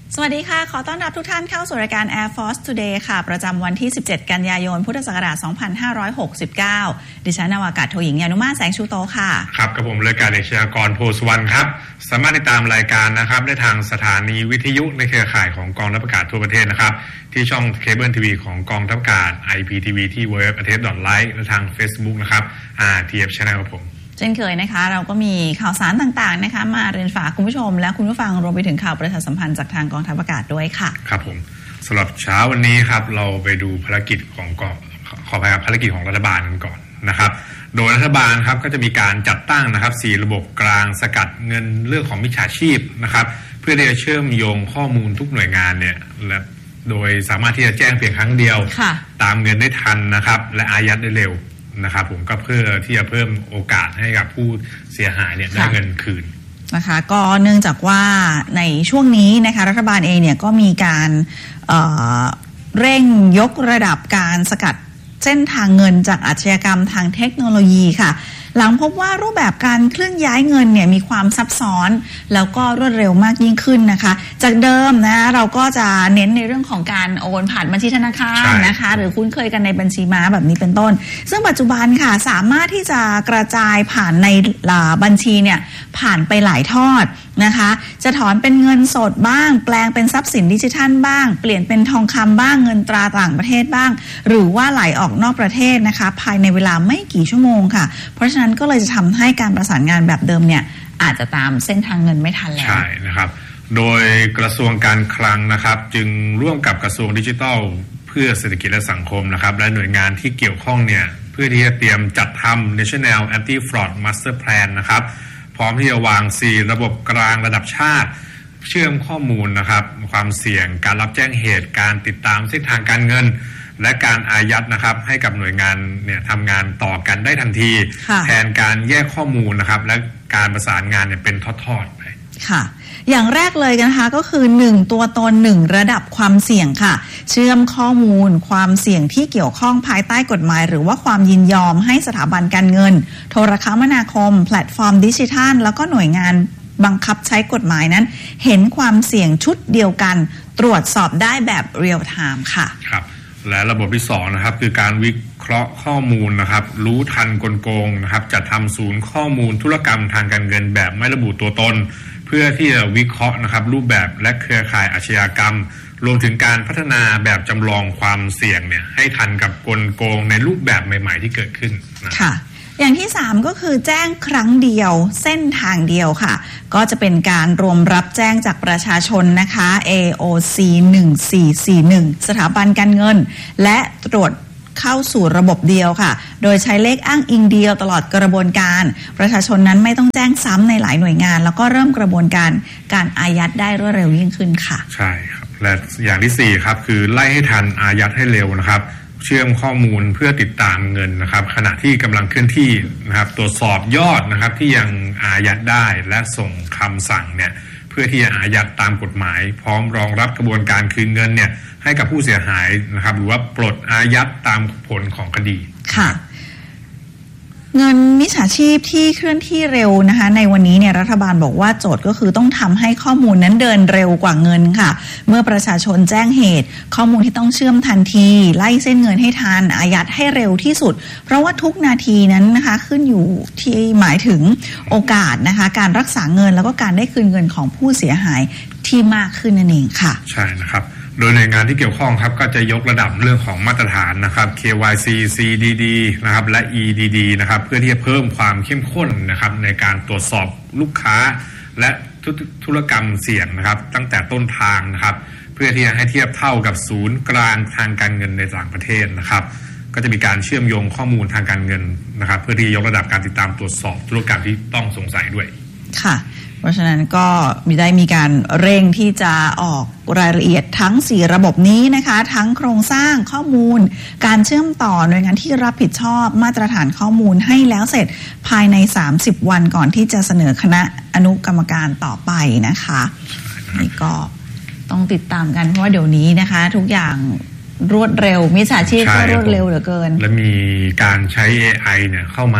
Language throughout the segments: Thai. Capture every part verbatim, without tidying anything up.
สวัสดีค่ะขอต้อนรับทุกท่านเข้าสู่รายการ Air Force Today ค่ะประจำวันที่สิบเจ็ดกันยายนพุทธศักราชสองพันห้าร้อยหกสิบเก้าดิฉันนาวากาศโทหญิงยานุมาแสงชูโตค่ะครับกับผมรายการเอกชยากรโพสวรรณครับสามารถติดตามรายการนะครับได้ทางสถานีวิทยุในเครือข่ายของกองทัพอากาศทั่วประเทศนะครับที่ช่องเคเบิลทีวีของกองทัพอากาศ ไอ พี ที วี ที่ ดับเบิลยู ดับเบิลยู ดับเบิลยู ดอท ไลฟ์ และทาง Facebook นะครับ อาร์ ที เอฟ Channel ครับผมเช่นเคยนะคะเราก็มีข่าวสารต่างๆนะคะมาเรียนฝากคุณผู้ชมและคุณผู้ฟังรวมไปถึงข่าวประชาสัมพันธ์จากทางกองทัพอากาศด้วยค่ะครับผมสำหรับเช้าวันนี้ครับเราไปดูภารกิจของกองขออภัยครับภารกิจของรัฐบาลกันก่อนนะครับโดยรัฐบาลครับก็จะมีการจัดตั้งนะครับสี่ระบบกลางสกัดเงินเรื่องของมิจฉาชีพนะครับเพื่อที่จะเชื่อมโยงข้อมูลทุกหน่วยงานเนี่ยและโดยสามารถที่จะแจ้งเพียงครั้งเดียวตามเงินได้ทันนะครับและอายัดได้เร็วนะครับผมก็เพื่อที่จะเพิ่มโอกาสให้กับผู้เสียหายเนี่ยได้เงินคืนนะคะก็เนื่องจากว่าในช่วงนี้นะคะรัฐบาลเองเนี่ยก็มีการเอ่อเร่งยกระดับการสกัดเส้นทางเงินจากอาชญากรรมทางเทคโนโลยีค่ะหลังพบว่ารูปแบบการเคลื่อนย้ายเงินเนี่ยมีความซับซ้อนแล้วก็รวดเร็วมากยิ่งขึ้นนะคะจากเดิมนะเราก็จะเน้นในเรื่องของการโอนผ่านบัญชีธนาคารนะคะหรือคุ้นเคยกันในบัญชีม้าแบบนี้เป็นต้นซึ่งปัจจุบันค่ะสามารถที่จะกระจายผ่านในบัญชีเนี่ยผ่านไปหลายทอดนะคะจะถอนเป็นเงินสดบ้างแปลงเป็นทรัพย์สินดิจิทัลบ้างเปลี่ยนเป็นทองคำบ้างเงินตราต่างประเทศบ้างหรือว่าไหลออกนอกประเทศนะคะภายในเวลาไม่กี่ชั่วโมงค่ะเพราะฉะนั้นก็เลยจะทำให้การประสานงานแบบเดิมเนี่ยอาจจะตามเส้นทางเงินไม่ทันแล้วใช่นะครับโดยกระทรวงการคลังนะครับจึงร่วมกับกระทรวงดิจิทัลเพื่อเศรษฐกิจและสังคมนะครับและหน่วยงานที่เกี่ยวข้องเนี่ยเพื่อที่จะเตรียมจัดทำ National Anti-Fraud Master Plan นะครับพร้อมที่จะวางสี่ระบบกลางระดับชาติเชื่อมข้อมูลนะครับความเสี่ยงการรับแจ้งเหตุการติดตามเส้นทางการเงินและการอายัดนะครับให้กับหน่วยงานเนี่ยทำงานต่อกันได้ทันทีแทนการแยกข้อมูลนะครับและการประสานงานเนี่ยเป็นทอดๆไปค่ะอย่างแรกเลยนะคะก็คือหนึ่งตัวตนหนึ่งระดับความเสี่ยงค่ะเชื่อมข้อมูลความเสี่ยงที่เกี่ยวข้องภายใต้กฎหมายหรือว่าความยินยอมให้สถาบันการเงินโทรคมนาคมแพลตฟอร์มดิจิทัลแล้วก็หน่วยงานบังคับใช้กฎหมายนั้นเห็นความเสี่ยงชุดเดียวกันตรวจสอบได้แบบเรียลไทม์ค่ะครับและระบบที่สองนะครับคือการวิเคราะห์ข้อมูลนะครับรู้ทันกลโกงนะครับจัดทำศูนย์ข้อมูลธุรกรรมทางการเงินแบบไม่ระบุตัวตนเพื่อที่จะวิเคราะห์นะครับรูปแบบและเครือข่ายอาชญากรรมรวมถึงการพัฒนาแบบจำลองความเสี่ยงเนี่ยให้ทันกับกลโกงในรูปแบบใหม่ๆที่เกิดขึ้นนะค่ะอย่างที่สามก็คือแจ้งครั้งเดียวเส้นทางเดียวค่ะก็จะเป็นการรวมรับแจ้งจากประชาชนนะคะ เอ โอ ซี หนึ่งสี่สี่หนึ่ง สถาบันการเงินและตรวจเข้าสู่ระบบเดียวค่ะโดยใช้เลขอ้างอิงเดียวตลอดกระบวนการประชาชนนั้นไม่ต้องแจ้งซ้ำในหลายหน่วยงานแล้วก็เริ่มกระบวนการการอายัดได้รวดเร็วยิ่งขึ้นค่ะใช่ครับและอย่างที่สี่ครับคือไล่ให้ทันอายัดให้เร็วนะครับเชื่อมข้อมูลเพื่อติดตามเงินนะครับขณะที่กำลังเคลื่อนที่นะครับตรวจสอบยอดนะครับที่ยังอายัดได้และส่งคำสั่งเนี่ยเพื่อที่จะอายัดตามกฎหมายพร้อมรองรับกระบวนการคืนเงินเนี่ยให้กับผู้เสียหายนะครับหรือว่าปลดอายัดตามผลของคดีค่ะเงินมิจฉาชีพที่เคลื่อนที่เร็วนะคะในวันนี้เนี่ยรัฐบาลบอกว่าโจทย์ก็คือต้องทำให้ข้อมูลนั้นเดินเร็วกว่าเงินค่ะเมื่อประชาชนแจ้งเหตุข้อมูลที่ต้องเชื่อมทันทีไล่เส้นเงินให้ทันอายัดให้เร็วที่สุดเพราะว่าทุกนาทีนั้นนะคะขึ้นอยู่ที่หมายถึงโอกาสนะคะการรักษาเงินแล้วก็การได้คืนเงินของผู้เสียหายที่มากขึ้นนั่นเองค่ะใช่นะครับโดยหน่วยงานที่เกี่ยวข้องครับก็จะยกระดับเรื่องของมาตรฐานนะครับ เค วาย ซี ซี ดี ดี นะครับและ อี ดี ดี นะครับเพื่อที่จะเพิ่มความเข้มข้นนะครับในการตรวจสอบลูกค้าและธุรกรรมเสี่ยงนะครับตั้งแต่ต้นทางนะครับเพื่อที่จะให้เทียบเท่ากับศูนย์กลางทางการเงินในต่างประเทศนะครับก็จะมีการเชื่อมโยงข้อมูลทางการเงินนะครับเพื่อที่จะยกระดับการติดตามตรวจสอบธุรกรรมที่ต้องสงสัยด้วยค่ะเพราะฉะนั้นก็มีได้มีการเร่งที่จะออกรายละเอียดทั้งสี่ระบบนี้นะคะทั้งโครงสร้างข้อมูลการเชื่อมต่อหน่วยงานที่รับผิดชอบมาตรฐานข้อมูลให้แล้วเสร็จภายในสามสิบวันก่อนที่จะเสนอคณะอนุกรรมการต่อไปนะคะนี่ก็ต้องติดตามกันเพราะว่าเดี๋ยวนี้นะคะทุกอย่างรวดเร็วมิจฉาชีพก็รวดเร็วเหลือเกินและมีการใช้ เอ ไอ เนี่ยเข้ามา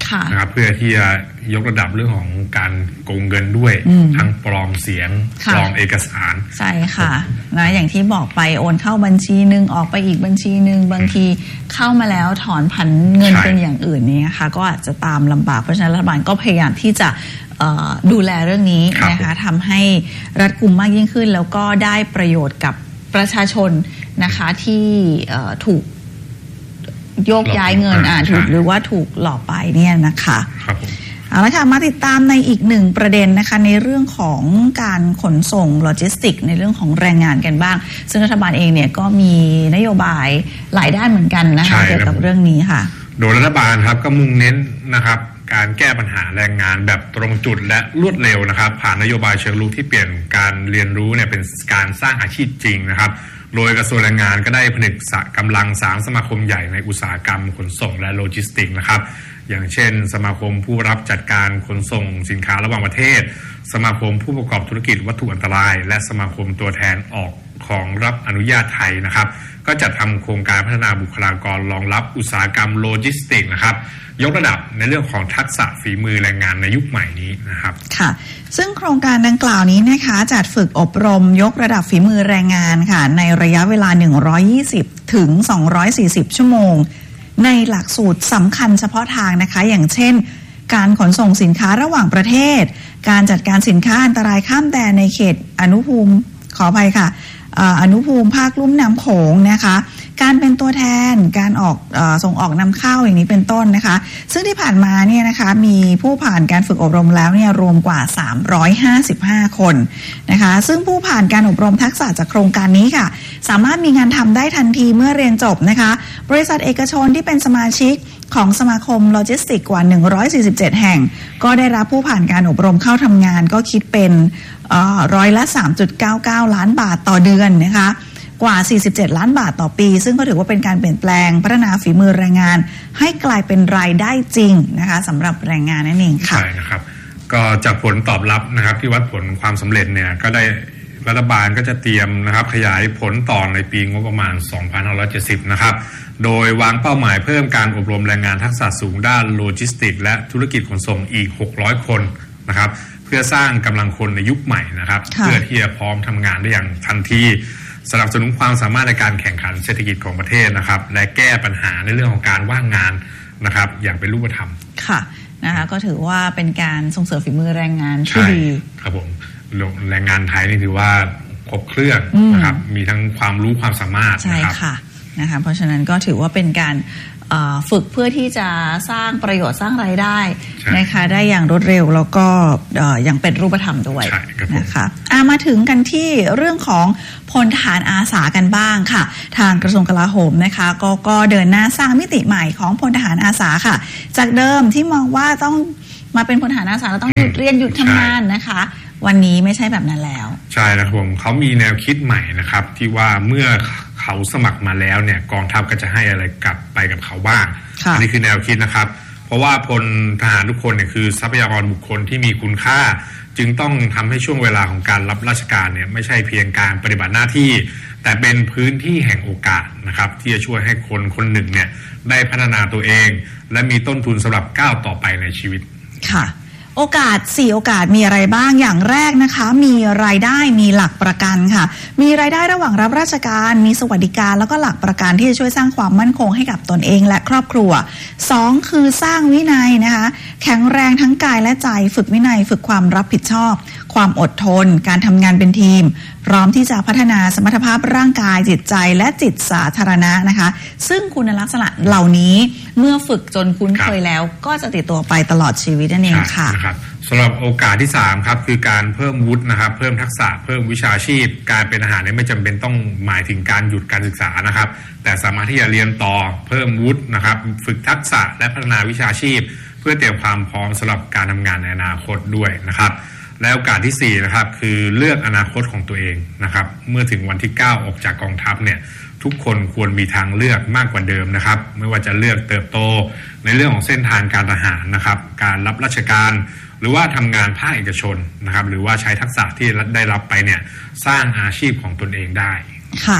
นะครับเพื่อที่จะยกระดับเรื่องของการโกงเงินด้วยทั้งปลอมเสียงปลอมเอกสารใช่ค่ะนะอย่างที่บอกไปโอนเข้าบัญชีหนึ่งออกไปอีกบัญชีหนึ่งบางทีเข้ามาแล้วถอนผันเงินเป็นอย่างอื่นนี่นะคะก็อาจจะตามลำบากเพราะฉะนั้นรัฐบาลก็พยายามที่จะดูแลเรื่องนี้นะคะทำให้รัดกุมมากยิ่งขึ้นแล้วก็ได้ประโยชน์กับประชาชนนะคะที่ถูกโยกย้ายเงินอ่าถูกหรือว่าถูกหลอกไปเนี่ยนะคะครับเอาละค่ะมาติดตามในอีกหนึ่งประเด็นนะคะในเรื่องของการขนส่งโลจิสติกในเรื่องของแรงงานกันบ้างซึ่งรัฐบาลเองเนี่ยก็มีนโยบายหลายด้านเหมือนกันนะคะเกี่ยวกับเรื่องนี้ค่ะโดยรัฐบาลครับก็มุ่งเน้นนะครับการแก้ปัญหาแรงงานแบบตรงจุดและรวดเร็วนะครับผ่านนโยบายเชิงรุกที่เปลี่ยนการเรียนรู้เนี่ยเป็นการสร้างอาชีพจริงนะครับโดยกระทรวงแรงงานก็ได้ผนึกกำลังสามสมาคมใหญ่ในอุตสาหกรรมขนส่งและโลจิสติกส์นะครับอย่างเช่นสมาคมผู้รับจัดการขนส่งสินค้าระหว่างประเทศสมาคมผู้ประกอบธุรกิจวัตถุอันตรายและสมาคมตัวแทนออกของรับอนุญาตไทยนะครับก็จัดทำโครงการพัฒนาบุคลากรรองรับอุตสาหกรรมโลจิสติกส์นะครับยกระดับในเรื่องของทักษะฝีมือแรงงานในยุคใหม่นี้นะครับค่ะซึ่งโครงการดังกล่าวนี้นะคะจัดฝึกอบรมยกระดับฝีมือแรงงานค่ะในระยะเวลาหนึ่งร้อยยี่สิบถึงสองร้อยสี่สิบชั่วโมงในหลักสูตรสำคัญเฉพาะทางนะคะอย่างเช่นการขนส่งสินค้าระหว่างประเทศการจัดการสินค้าอันตรายข้ามแดนในเขตอนุภูมิขออภัยค่ะอนุภูมิภาคลุ่มน้ำโขงนะคะการเป็นตัวแทนการออกเอ่อส่งออกนำเข้าอย่างนี้เป็นต้นนะคะซึ่งที่ผ่านมาเนี่ยนะคะมีผู้ผ่านการฝึกอบรมแล้วเนี่ยรวมกว่าสามร้อยห้าสิบห้าคนนะคะซึ่งผู้ผ่านการอบรมทักษะจากโครงการนี้ค่ะสามารถมีงานทำได้ทันทีเมื่อเรียนจบนะคะบริษัทเอกชนที่เป็นสมาชิกของสมาคมโลจิสติกส์กว่าหนึ่งร้อยสี่สิบเจ็ดแห่งก็ได้รับผู้ผ่านการอบรมเข้าทำงานก็คิดเป็นร้อยละ สามจุดเก้าเก้า ล้านบาทต่อเดือนนะคะกว่าสี่สิบเจ็ดล้านบาทต่อปีซึ่งก็ถือว่าเป็นการเปลี่ยนแปลงพัฒนาฝีมือแรงงานให้กลายเป็นรายได้จริงนะคะสำหรับแรงงานนั่นเองค่ะใช่นะครับก็จากผลตอบรับนะครับที่วัดผลความสำเร็จเนี่ยก็ได้รัฐบาลก็จะเตรียมนะครับขยายผลต่อในปีงบประมาณสองพันห้าร้อยเจ็ดสิบนะครับโดยวางเป้าหมายเพิ่มการอบรมแรงงานทักษะสูงด้านโลจิสติกส์และธุรกิจขนส่งอีกหกร้อยคนนะครับเพื่อสร้างกำลังคนในยุคใหม่นะครับเพื่อที่จะพร้อมทำงานได้อย่างทันทีสนับสนุนความสามารถในการแข่งขันเศรษฐกิจของประเทศนะครับและแก้ปัญหาในเรื่องของการว่างงานนะครับอย่างเป็นรูปธรรมค่ะนะคะก็ถือว่าเป็นการส่งเสริมฝีมือแรงงานที่ดีครับผมแรงงานไทยนี่ถือว่าครบเครื่องนะครับมีทั้งความรู้ความสามารถใช่ค่ะนะคะเพราะฉะนั้นก็ถือว่าเป็นการฝึกเพื่อที่จะสร้างประโยชน์สร้างรายได้นะคะได้อย่างรวดเร็วแล้วก็อย่างเป็นรูปธรรมด้วยนะคะมาถึงกันที่เรื่องของพลทหารอาสากันบ้างค่ะทางกระทรวงกลาโหมนะคะก็ก็เดินหน้าสร้างมิติใหม่ของพลทหารอาสาค่ะจากเดิมที่มองว่าต้องมาเป็นพลทหารอาสาแล้วต้องหยุดเรียนหยุดทำงานนะคะวันนี้ไม่ใช่แบบนั้นแล้วใช่นะครับผมเขามีแนวคิดใหม่นะครับที่ว่าเมื่อเขาสมัครมาแล้วเนี่ยกองทัพก็จะให้อะไรกลับไปกับเขาบ้างอันนี้คือแนวคิดนะครับเพราะว่าพลทหารทุกคนเนี่ยคือทรัพยากรบุคคลที่มีคุณค่าจึงต้องทำให้ช่วงเวลาของการรับราชการเนี่ยไม่ใช่เพียงการปฏิบัติหน้าที่แต่เป็นพื้นที่แห่งโอกาสนะครับที่จะช่วยให้คนคนหนึ่งเนี่ยได้พัฒนาตัวเองและมีต้นทุนสำหรับก้าวต่อไปในชีวิตค่ะโอกาสสี่โอกาสมีอะไรบ้างอย่างแรกนะคะมีรายได้มีหลักประกันค่ะมีรายได้ระหว่างรับราชการมีสวัสดิการแล้วก็หลักประกันที่จะช่วยสร้างความมั่นคงให้กับตนเองและครอบครัวสองคือสร้างวินัยนะคะแข็งแรงทั้งกายและใจฝึกวินัยฝึกความรับผิดชอบความอดทนการทำงานเป็นทีมพร้อมที่จะพัฒนาสมรรถภาพร่างกายจิตใจและจิตสาธารณะนะคะซึ่งคุณลักษณะเหล่านี้เมื่อฝึกจนคุ้นเคยแล้วก็จะติดตัวไปตลอดชีวิตนั่นเองค่ะสำหรับโอกาสที่สามครับคือการเพิ่มวุฒินะครับเพิ่มทักษะเพิ่มวิชาชีพการเป็นทหารเนี่ยไม่จำเป็นต้องหมายถึงการหยุดการศึกษานะครับแต่สามารถที่จะเรียนต่อเพิ่มวุฒินะครับฝึกทักษะและพัฒนาวิชาชีพเพื่อเตรียมความพร้อมสำหรับการทำงานในอนาคตด้วยนะครับและโอกาสที่สี่นะครับคือเลือกอนาคตของตัวเองนะครับเมื่อถึงวันที่เก้าออกจากกองทัพเนี่ยทุกคนควรมีทางเลือกมากกว่าเดิมนะครับไม่ว่าจะเลือกเติบโตในเรื่องของเส้นทางการทหารนะครับการรับราชการหรือว่าทำงานภาคเอกชนนะครับหรือว่าใช้ทักษะที่ได้รับไปเนี่ยสร้างอาชีพของตนเองได้ค่ะ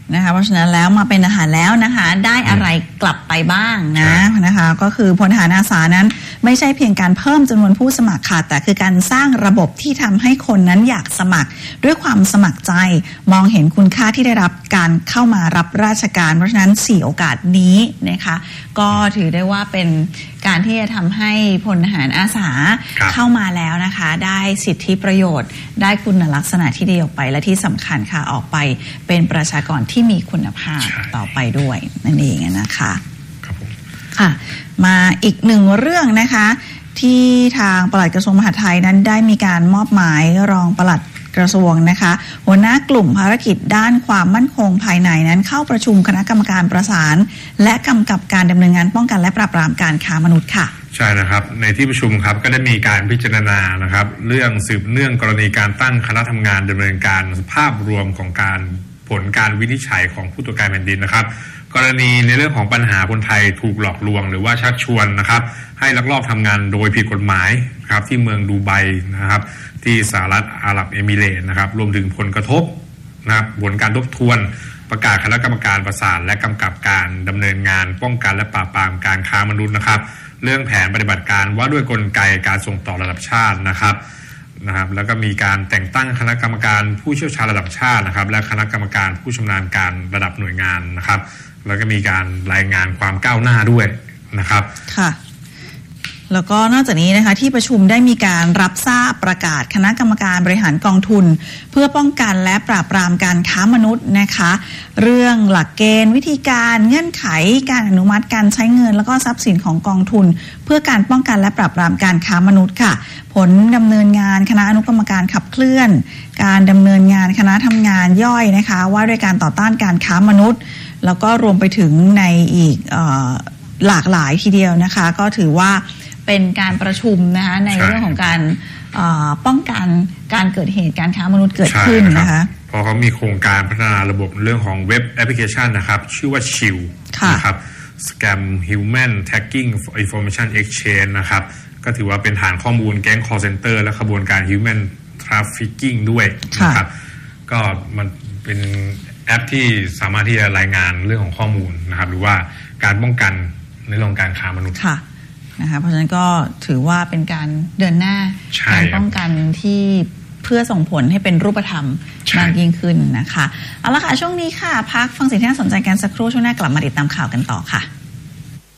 นะคะเพราะฉะนั้นแล้วมาเป็นทหารแล้วนะคะได้อะไรกลับไปบ้างนะนะคะก็คือพลทหารอาสานั้นไม่ใช่เพียงการเพิ่มจำนวนผู้สมัครค่ะแต่คือการสร้างระบบที่ทำให้คนนั้นอยากสมัครด้วยความสมัครใจมองเห็นคุณค่าที่ได้รับการเข้ามารับราชการเพราะฉะนั้นสี่โอกาสนี้นะคะก็ถือได้ว่าเป็นการที่จะทำให้พลทหารอาสาเข้ามาแล้วนะคะได้สิทธิประโยชน์ได้คุณลักษณะที่ดีออกไปและที่สำคัญค่ะออกไปเป็นประชากรที่มีคุณภาพต่อไปด้วยนั่นเองนะคะค่ะมาอีกหนึ่งเรื่องนะคะที่ทางปลัดกระทรวงมหาดไทยนั้นได้มีการมอบหมายรองปลัดกระทรวงนะคะหัวหน้ากลุ่มภารกิจด้านความมั่นคงภายในนั้นเข้าประชุมคณะกรรมการประสานและกำกับการดำเนินงานป้องกันและปราบปรามการค้ามนุษย์ค่ะใช่นะครับในที่ประชุมครับก็ได้มีการพิจารณานะครับเรื่องสืบเนื่องกรณีการตั้งคณะทำงานดำเนินการภาพรวมของการผลการวินิจฉัยของผู้ตรวจการแผ่นดินนะครับกรณีในเรื่องของปัญหาคนไทยถูกหลอกลวงหรือว่าชักชวนนะครับให้ลักลอบทำงานโดยผิดกฎหมายครับที่เมืองดูไบนะครับที่สหรัฐอาหรับเอมิเรตส์นะครับรวมถึงผลกระทบนะครับผลการทบทวนประกาศคณะกรรมการประสานและกำกับการดำเนินงานป้องกันและปราบปรามการค้ามนุษย์นะครับเรื่องแผนปฏิบัติการว่าด้วยกลไกการส่งต่อระดับชาตินะครับนะครับแล้วก็มีการแต่งตั้งคณะกรรมการผู้เชี่ยวชาญระดับชาตินะครับและคณะกรรมการผู้ชำนาญการระดับหน่วยงานนะครับแล้วก็มีการรายงานความก้าวหน้าด้วยนะครับค่ะแล้วก็นอกจากนี้นะคะที่ประชุมได้มีการรับทราบประกาศคณะกรรมการบริหารกองทุนเพื่อป้องกันและปราบปรามการค้ามนุษย์นะคะเรื่องหลักเกณฑ์วิธีการเงื่อนไขการอนุมัติการใช้เงินแล้วก็ทรัพย์สินของกองทุนเพื่อการป้องกันและปราบปรามการค้ามนุษย์ค่ะผลดำเนินงานคณะอนุกรรมการขับเคลื่อนการดำเนินงานคณะทำงานย่อยนะคะว่าด้วยการต่อต้านการค้ามนุษย์แล้วก็รวมไปถึงในอีกเอ่อหลากหลายทีเดียวนะคะก็ถือว่าเป็นการประชุมนะคะในเรื่องของการป้องกันการเกิดเหตุการค้ามนุษย์เกิดขึ้นนะคะเพราะเขามีโครงการพัฒนาระบบเรื่องของเว็บแอปพลิเคชันนะครับชื่อว่าชิลนะครับ Scam Human Tracking Information Exchange นะครับก็ถือว่าเป็นฐานข้อมูลแก๊ง call center และขบวนการ Human Trafficking ด้วยนะครับก็มันเป็นแอปที่สามารถที่จะรายงานเรื่องของข้อมูลนะครับหรือว่าการป้องกันในเรื่องการค้ามนุษย์นะคะเพราะฉะนั้นก็ถือว่าเป็นการเดินหน้าการป้องกันที่เพื่อส่งผลให้เป็นรูปธรรมมากยิ่งขึ้นนะคะเอาละค่ะช่วงนี้ค่ะพักฟังสิ่งที่น่าสนใจกันสักครู่ช่วงหน้ากลับมาติดตามข่าวกันต่อค่ะ